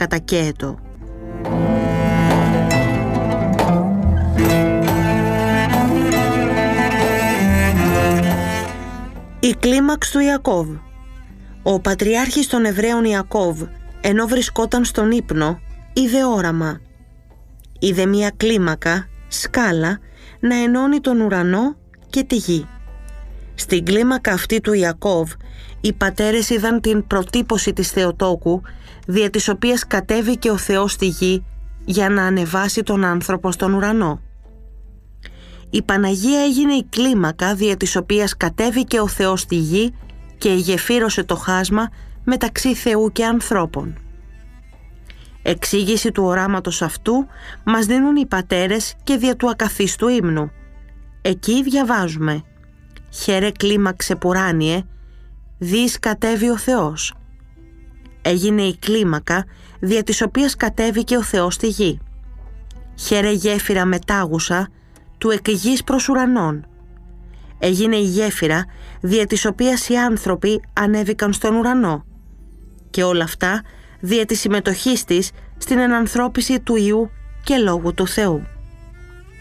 ακατακαίετο. Η κλίμαξ του Ιακώβ. Ο πατριάρχης των Εβραίων Ιακώβ, ενώ βρισκόταν στον ύπνο, είδε όραμα. Είδε μια κλίμακα, σκάλα, να ενώνει τον ουρανό και τη γη. Στην κλίμακα αυτή του Ιακώβ, οι πατέρες είδαν την προτύπωση της Θεοτόκου, δια της οποίας κατέβηκε ο Θεός στη γη για να ανεβάσει τον άνθρωπο στον ουρανό. Η Παναγία έγινε η κλίμακα δια της οποίας κατέβηκε ο Θεός στη γη και γεφύρωσε το χάσμα μεταξύ Θεού και ανθρώπων. Εξήγηση του οράματος αυτού μας δίνουν οι πατέρες και δια του ακαθίστου ύμνου. Εκεί διαβάζουμε «Χαίρε κλίμαξε πουράνιε, δις κατέβη ο Θεός». Έγινε η κλίμακα δια της οποίας κατέβηκε ο Θεός στη γη. «Χαίρε γέφυρα μετάγουσα, του εκ γης προς ουρανών». Έγινε η γέφυρα δια της οποίας οι άνθρωποι ανέβηκαν στον ουρανό. Και όλα αυτά δια της συμμετοχής της στην ενανθρώπιση του Υιού και Λόγου του Θεού.